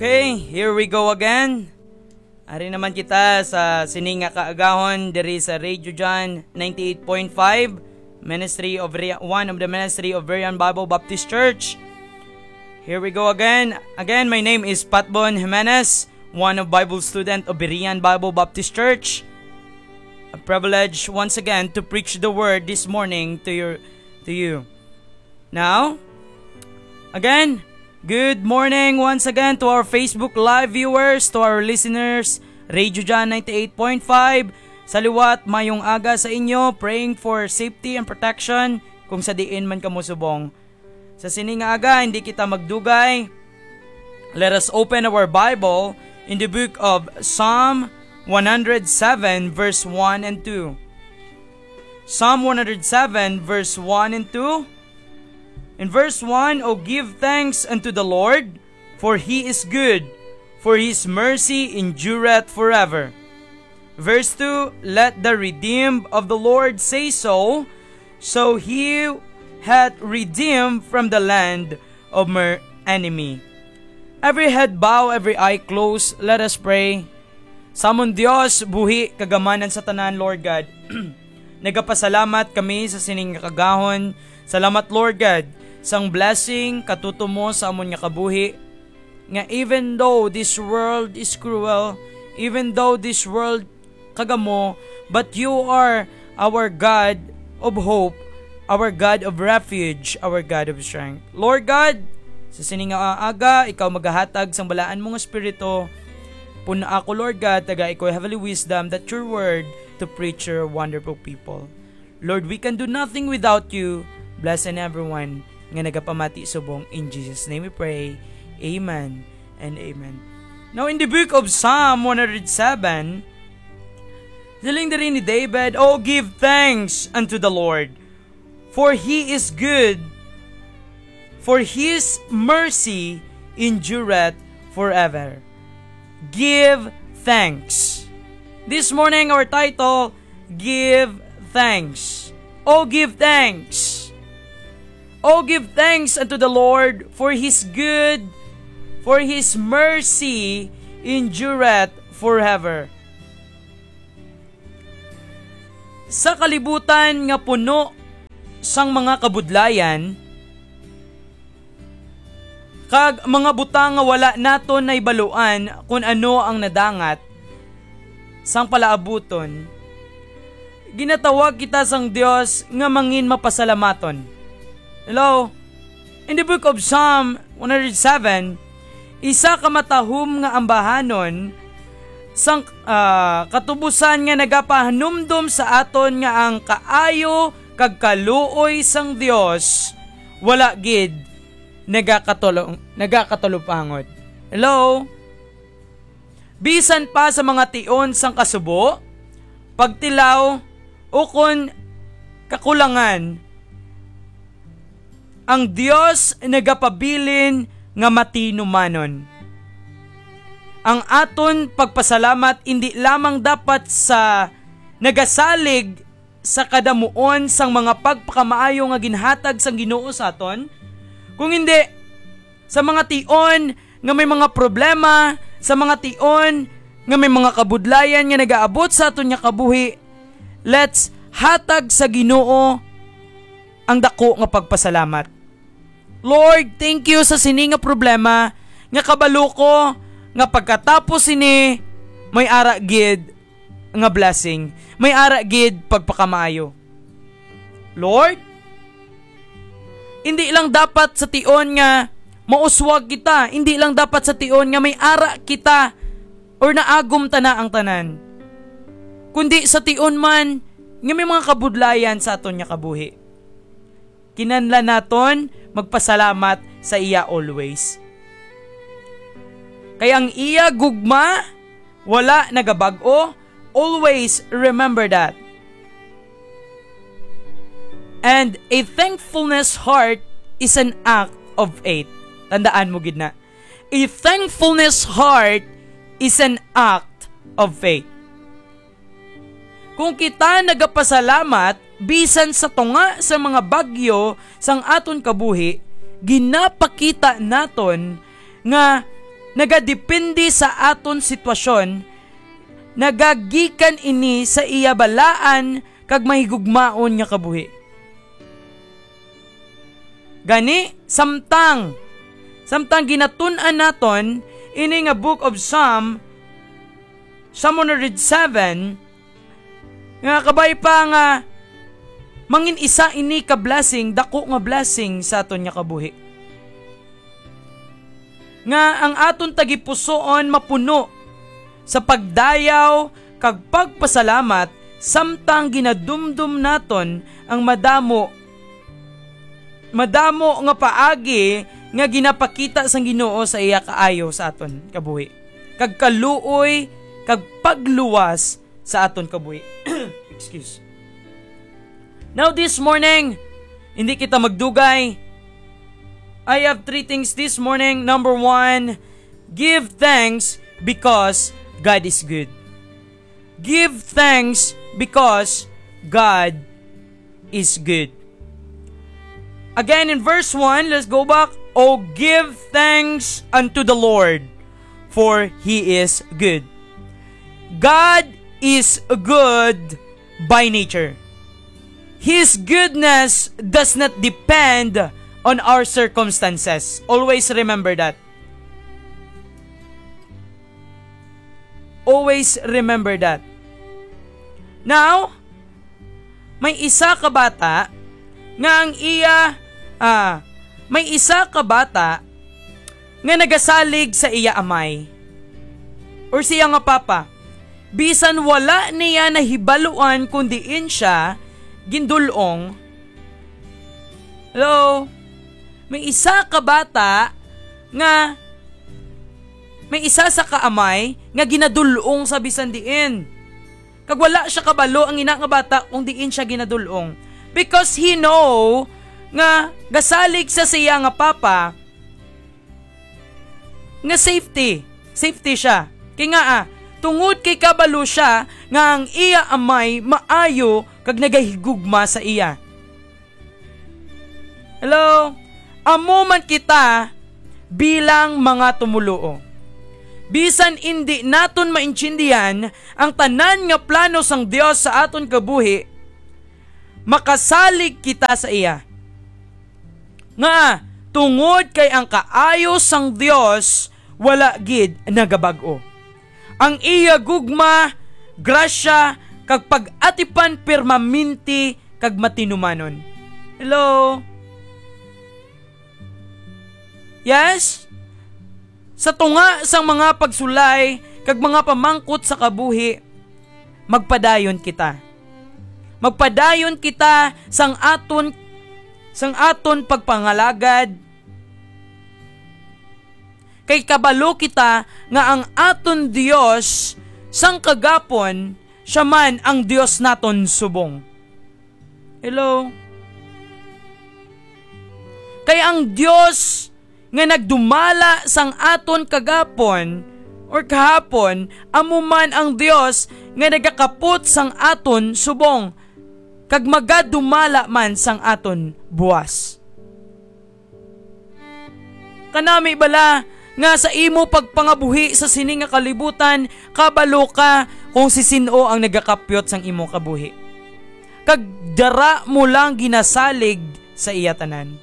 Okay, here we go again. Ari naman kita sa sininga kaagahon diri sa Radio John 98.5, one of the ministry of Berean Bible Baptist Church. Here we go again. Again, my name is Patbon Jimenez, one of Bible student of Berean Bible Baptist Church. A privilege once again to preach the word this morning to you. Now, again, good morning once again to our Facebook Live viewers, to our listeners, Radio John 98.5. Saliwat, mayong aga sa inyo, praying for safety and protection kung sa diin man kamo subong. Sa sining aga, hindi kita magdugay. Let us open our Bible in the book of Psalm 107 verse 1 and 2. Psalm 107 verse 1 and 2. In verse 1, O give thanks unto the Lord, for He is good, for His mercy endureth forever. Verse 2, Let the redeemed of the Lord say so, so He hath redeemed from the land of my enemy. Every head bow, every eye close, let us pray. Samon Dios, buhi, kagamanan sa tanan, Lord God. Nagapasalamat kami sa sining kagahon. Salamat, Lord God, sang blessing katuto mo sa amon nga kabuhi, nga even though this world is cruel, even though this world kagamo, but you are our God of hope, our God of refuge, our God of strength. Lord God, sa sining aga, ikaw magahatag sang balaan mong espiritu. Puna ako, Lord God, taga ikaw heavenly wisdom, that your word to preach your wonderful people. Lord, we can do nothing without you. Bless everyone nga nagapamati subong. In Jesus' name we pray. Amen and amen. Now in the book of Psalm 107, siling diri ni David, Oh, give thanks unto the Lord, for He is good, for His mercy endureth forever. Give thanks. This morning our title, Give Thanks. Oh, give thanks. Oh, give thanks unto the Lord, for His good, for His mercy endureth forever. Sa kalibutan nga puno sang mga kabudlayan, kag mga butang nga wala naton na ibaluan kung ano ang nadangat, sang palaabuton, ginatawag kita sang Dios nga mangin mapasalamaton. Hello? In the book of Psalm 107, isa ka matahom nga ambahanon sang katubusan nga nagapahanumdum sa aton nga ang kaayo kag kaluoy sang Dios wala gid nagakatulupangod. Hello? Bisan pa sa mga tion sang kasubo, pagtilaw o kun kakulangan, ang Dios nagapabilin nga matinumanon. Ang aton pagpasalamat hindi lamang dapat sa nagasalig sa kadamuon sang mga pagpakamaayo nga ginhatag sang Ginoo sa aton, kung hindi sa mga tion nga may mga problema, sa mga tion nga may mga kabudlayan nga nagaabot sa aton nga kabuhi, let's hatag sa Ginoo ang dako nga pagpasalamat. Lord, thank you sa sini nga problema nga kabalo ko nga pagkatapos sini may ara gid nga blessing, may ara gid pagpakamaayo. Lord, hindi lang dapat sa tion nga mauswag kita, hindi lang dapat sa tion nga may ara kita or naagom ta na ang tanan, kundi sa tion man nga may mga kabudlayan sa aton nga kabuhi. Kinanla naton magpasalamat sa iya always. Kaya ang iya gugma, wala nagabag-o, always remember that. And a thankfulness heart is an act of faith. Tandaan mo gid na. A thankfulness heart is an act of faith. Kung kita nagapasalamat, bisan sa tunga sa mga bagyo sang aton kabuhi, ginapakita naton nga nagadepende sa aton sitwasyon, nagagikan ini sa iya balaan kag mahigugmaon nga kabuhi. Gani, samtang ginatun-an naton ini nga Book of Psalm 107, nga kabay pa nga mangin isa ini ka blessing, dako nga blessing sa aton nga kabuhi. Nga ang aton tagipusoon mapuno sa pagdayaw kag pagpasalamat samtang ginadumdum naton ang madamo nga paagi nga ginapakita sang Ginoo sa iya kaayo sa aton kabuhi. Kag kaluoy kag pagluwas sa aton kabuhi. Excuse. Now this morning, hindi kita magdugay. I have 3 things this morning. Number 1, give thanks because God is good. Give thanks because God is good. Again in verse 1, let's go back. Oh, give thanks unto the Lord, for He is good. God is good by nature. His goodness does not depend on our circumstances. Always remember that. Always remember that. Now, may isa ka bata nga ang iya nga nagasalig sa iya amay or siya nga papa. Bisan wala niya nahibaluan kundiin siya gindulong. Hello? May isa ka bata nga may isa sa kaamay nga ginadulong sa bisan diin. Kag wala siya kabalo ang ina nga bata kung diin siya ginadulong. Because he know nga gasalig sa siya nga papa nga safety siya. Kaya nga tungod kay kabalo siya nga ang iya amay maayo kag nagahigugma sa iya. Hello? Amo man kita bilang mga tumuluo. Bisan hindi naton maintindihan ang tanan nga plano sang Dios sa aton kabuhi, makasalig kita sa iya. Nga, tungod kay ang kaayo sang Dios wala gid nagabag-o. Ang iya gugma, grasya, kag pag-atipan permanente kag matinumanon. Hello? Yes? Sa tunga sang mga pagsulay kag mga pamangkot sa kabuhi, magpadayon kita. Magpadayon kita sang aton pagpangalagad. Kay kabalo kita nga ang aton Dios sang kagapon siya man ang Dios naton subong. Hello? Kay ang Dios nga nagdumala sang aton kagapon or kahapon, amo man ang Dios nga nagakapot sang aton subong kag magadumala man sang aton buwas. Kanami bala nga sa imo pagpangabuhi sa sini nga kalibutan, kabalo ka kung si sino ang nagakapyot sang imo kabuhi. Kag dara mo lang ginasalig sa iya tanan.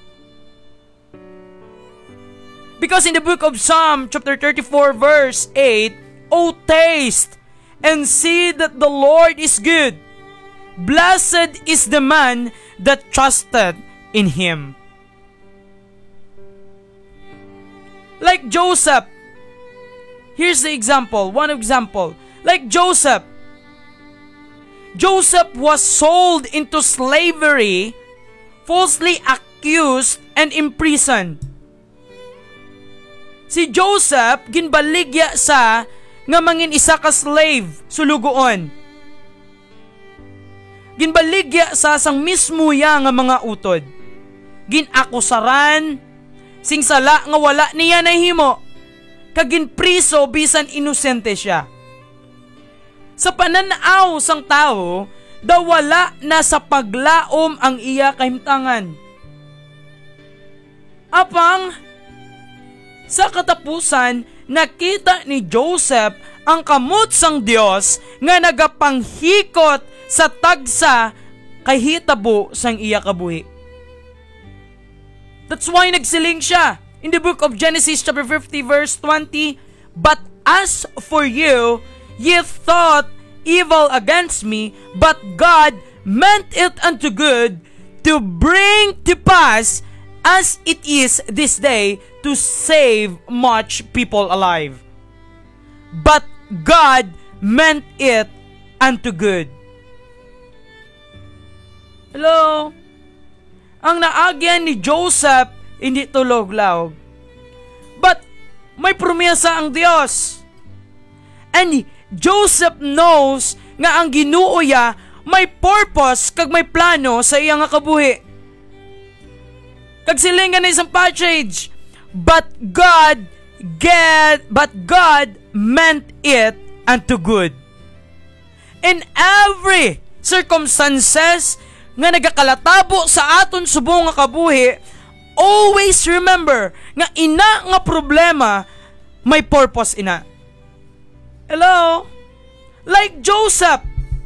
Because in the book of Psalm chapter 34 verse 8, O taste and see that the Lord is good. Blessed is the man that trusted in Him. Like Joseph. Here's the example, one example. Like Joseph. Joseph was sold into slavery, falsely accused and imprisoned. Si Joseph ginbaligya sa nga mangin isa ka slave sulugoon. Ginbaligya sa sang mismo ya nga mga utod. Ginakusaran sing sala nga wala niya nahimo. Kag ginpriso bisan inosente siya. Sa pananaw sang tao, daw wala na sa paglaom ang iya kahimtangan. Apang sa katapusan, nakita ni Joseph ang kamot sang Dios nga nagapanghikot sa tagsa kay hitabo sang iya kabuhi. That's why nagsiling siya in the book of Genesis chapter 50 verse 20, "But as for you, ye thought evil against me, but God meant it unto good, to bring to pass as it is this day, to save much people alive." But God meant it unto good. Hello? Ang naagyan ni Joseph, hindi tulog-laog. But may promesa ang Dios. And Joseph knows nga ang Ginoo ya may purpose kag may plano sa iya nga kabuhi. Kag siling nga na isang passage, but God meant it unto good. In every circumstances nga nagakalatabo sa aton subong nga kabuhi, always remember nga ina nga problema may purpose ina. Hello? Like Joseph,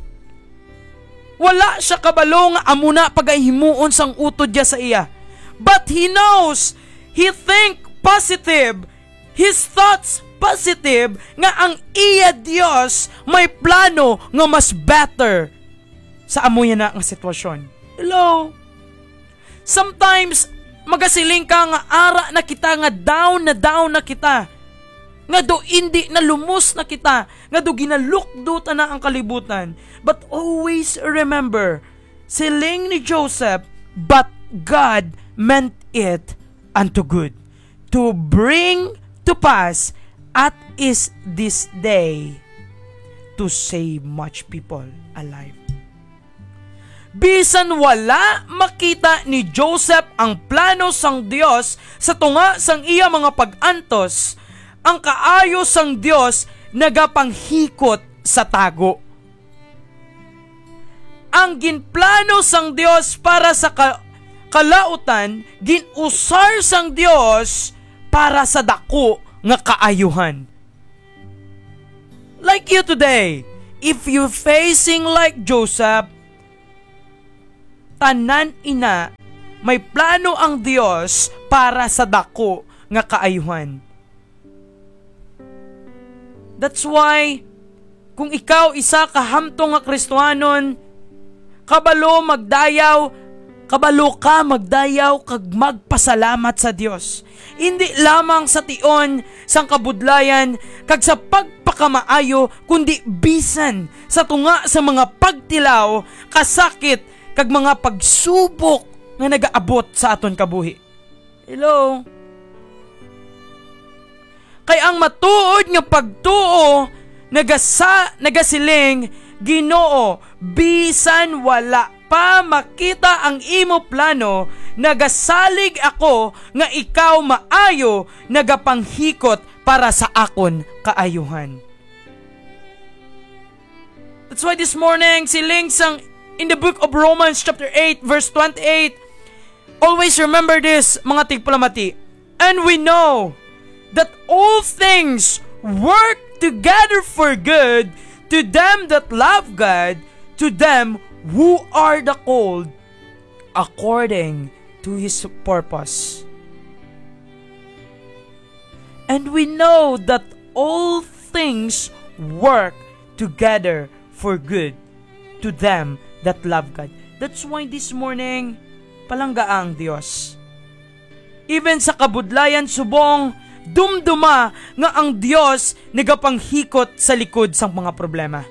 wala siya kabalo nga amuna pagahimuon sang utod niya sa iya. But he knows, he think positive, his thoughts positive, nga ang iya Dios may plano nga mas better sa amuya na nga sitwasyon. Hello? Sometimes, magasiling ka nga ara na kita, nga down na kita. Nga do hindi na lumos na kita, nga do ginalukdutan na ang kalibutan. But always remember, siling ni Joseph, but God meant it unto good, to bring to pass at is this day, to save much people alive. Bisan wala makita ni Joseph ang plano sang Dios sa tunga sang iya mga pag-antos, ang kaayo sang Dios nagapanghikot sa tago. Ang ginplano sang Dios para sa kalautan, ginusar sang Dios para sa dako nga kaayuhan. Like you today, if you facing like Joseph, tanan ina, may plano ang Dios para sa dako nga kaayuhan. That's why, kung ikaw isa kahamtong nga Kristohanon, kabalo ka magdayaw kag magpasalamat sa Dios. Hindi lamang sa tion sang kabudlayan kag sa pagpakamaayo, kundi bisan sa tunga sa mga pagtilaw, kasakit kag mga pagsubok nga nagaabot sa aton kabuhi. Hello? Kay ang matuod nga pagtuo nagasiling, Ginoo, bisan wala pa makita ang imo plano, nagasalig ako nga ikaw maayo nagapanghikot para sa akon kaayuhan. That's why this morning siling sang in the book of Romans chapter 8 verse 28, always remember this, mga tigpalamati, and we know that all things work together for good to them that love God, to them who are the called according to His purpose. And we know that all things work together for good to them that love God. That's why this morning, palanggaang Diyos. Even sa kabudlayan subong, dumduma nga ang Diyos nagapanghikot sa likod sang mga problema.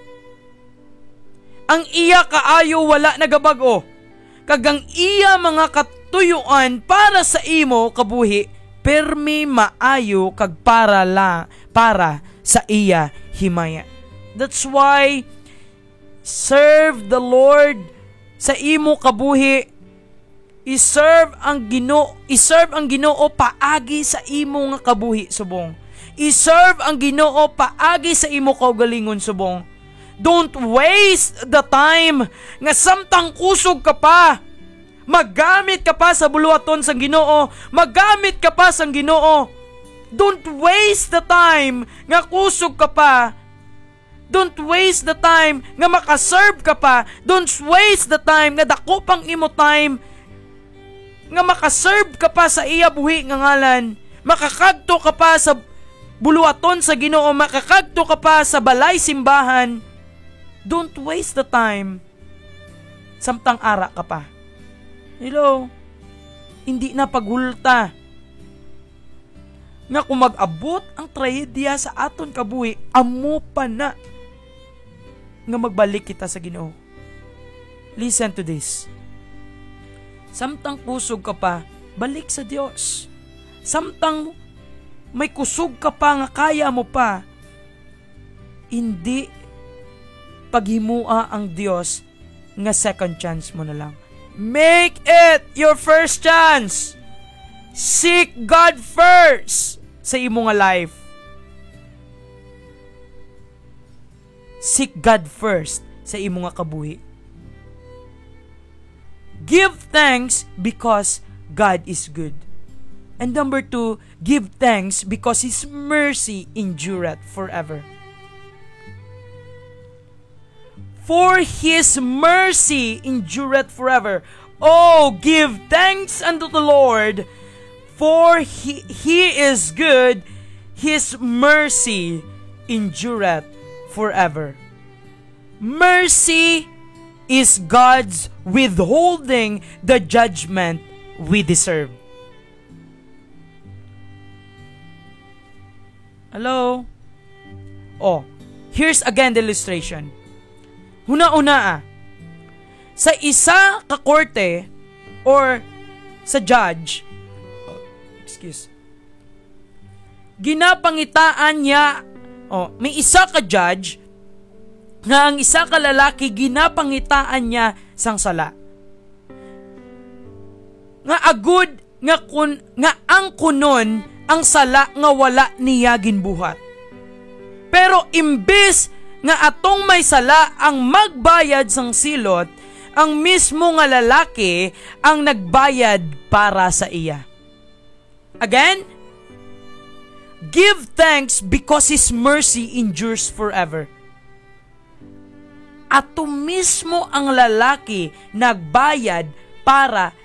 Ang iya kaayo wala nagabago, kag ang iya mga katuyuan para sa imo kabuhi, permi maayo kag para sa iya himaya. That's why serve the Lord sa imo kabuhi. I-serve ang Ginoo paagi sa imo nga kabuhi subong. I-serve ang Ginoo paagi sa imo kaugalingon subong. Don't waste the time nga samtang kusog ka pa. Maggamit ka pa sa buluhaton sang Ginoo, maggamit ka pa sang Ginoo. Don't waste the time nga kusog ka pa. Don't waste the time nga makaserve ka pa. Don't waste the time nga dako pang imo time nga makaserve ka pa sa iya buhi nga ngalan. Makakadto ka pa sa buluaton sa Ginoo, makakadto ka pa sa balay simbahan. Don't waste the time. Samtang ara ka pa. Hello? Hindi na paghulta. Nga kung mag-abot ang trahedya sa aton kabuhi, amo pa na nga magbalik kita sa Ginoo. Listen to this. Samtang kusog ka pa, balik sa Dios. Samtang may kusog ka pa nga kaya mo pa, hindi paghimua ang Dios nga second chance mo na lang. Make it your first chance. Seek God first sa imo nga life. Seek God first sa imo nga kabuhi. Give thanks because God is good. And number 2, give thanks because His mercy endureth forever. For His mercy endureth forever. Oh, give thanks unto the Lord, for He is good, His mercy endureth forever. Mercy is God's withholding the judgment we deserve. Hello? Oh, here's again the illustration. Huna-una sa isa ka korte or sa judge, ginapangitaan niya, may isa ka judge nga ang isa ka lalaki ginapangitaan niya sang sala. Nga agud nga ang kunon ang sala nga wala niya ginbuhat. Pero imbes nga atong may sala ang magbayad sang silot, ang mismo nga lalaki ang nagbayad para sa iya. Again, give thanks because His mercy endures forever. Ato mismo ang lalaki nagbayad para